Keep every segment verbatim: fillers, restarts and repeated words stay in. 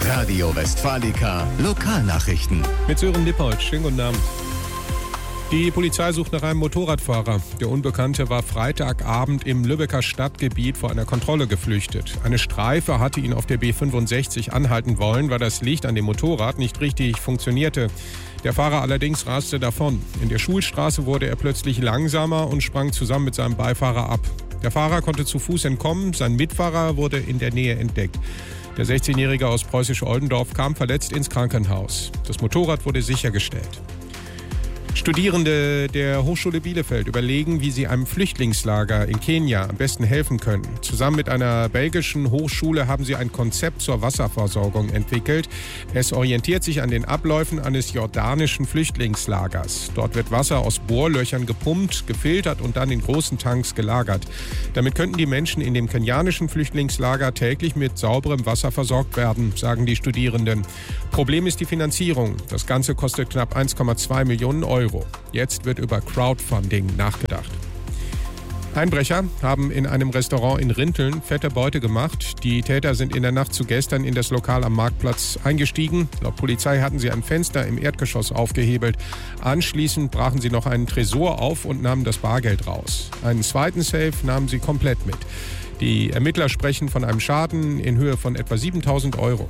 Radio Westfalica Lokalnachrichten. Mit Sören Lippold. Schönen guten Abend. Die Polizei sucht nach einem Motorradfahrer. Der Unbekannte war Freitagabend im Lübecker Stadtgebiet vor einer Kontrolle geflüchtet. Eine Streife hatte ihn auf der B fünfundsechzig anhalten wollen, weil das Licht an dem Motorrad nicht richtig funktionierte. Der Fahrer allerdings raste davon. In der Schulstraße wurde er plötzlich langsamer und sprang zusammen mit seinem Beifahrer ab. Der Fahrer konnte zu Fuß entkommen, sein Mitfahrer wurde in der Nähe entdeckt. Der sechzehnjährige aus Preußisch-Oldendorf kam verletzt ins Krankenhaus. Das Motorrad wurde sichergestellt. Studierende der Hochschule Bielefeld überlegen, wie sie einem Flüchtlingslager in Kenia am besten helfen können. Zusammen mit einer belgischen Hochschule haben sie ein Konzept zur Wasserversorgung entwickelt. Es orientiert sich an den Abläufen eines jordanischen Flüchtlingslagers. Dort wird Wasser aus Bohrlöchern gepumpt, gefiltert und dann in großen Tanks gelagert. Damit könnten die Menschen in dem kenianischen Flüchtlingslager täglich mit sauberem Wasser versorgt werden, sagen die Studierenden. Problem ist die Finanzierung. Das Ganze kostet knapp eins Komma zwei Millionen Euro. Jetzt wird über Crowdfunding nachgedacht. Einbrecher haben in einem Restaurant in Rinteln fette Beute gemacht. Die Täter sind in der Nacht zu gestern in das Lokal am Marktplatz eingestiegen. Laut Polizei hatten sie ein Fenster im Erdgeschoss aufgehebelt. Anschließend brachen sie noch einen Tresor auf und nahmen das Bargeld raus. Einen zweiten Safe nahmen sie komplett mit. Die Ermittler sprechen von einem Schaden in Höhe von etwa siebentausend Euro.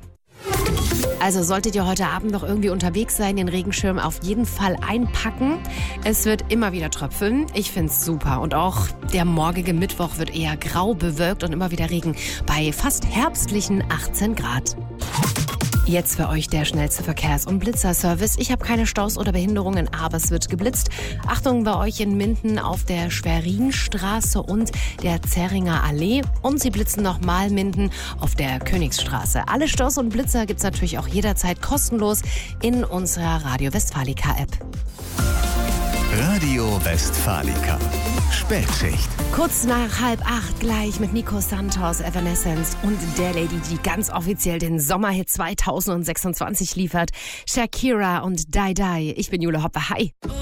Also solltet ihr heute Abend noch irgendwie unterwegs sein, den Regenschirm auf jeden Fall einpacken. Es wird immer wieder tröpfeln. Ich find's super. Und auch der morgige Mittwoch wird eher grau bewölkt und immer wieder Regen bei fast herbstlichen achtzehn Grad. Jetzt für euch der schnellste Verkehrs- und Blitzerservice. Ich habe keine Staus oder Behinderungen, aber es wird geblitzt. Achtung bei euch in Minden auf der Schwerinstraße und der Zähringer Allee. Und sie blitzen nochmal Minden auf der Königsstraße. Alle Staus und Blitzer gibt's natürlich auch jederzeit kostenlos in unserer Radio Westfalica App. Radio Westfalica. Spätschicht. Kurz nach halb acht gleich mit Nico Santos, Evanescence und der Lady, die ganz offiziell den Sommerhit zweitausendsechsundzwanzig liefert. Shakira und Die Die. Ich bin Jule Hoppe. Hi.